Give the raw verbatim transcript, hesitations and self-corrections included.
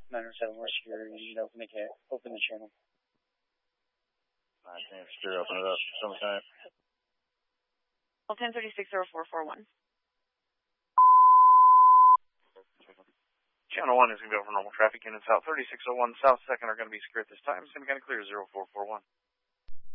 nine oh seven West Security, you need to open the, ca- open the channel. nine ten Security, open it up. Show me time. Well, ten thirty-six oh four four one. Channel one is going to go for normal traffic. Units out thirty-six oh one South second are going to be secure at this time. It's going to be kind of clear zero four four one.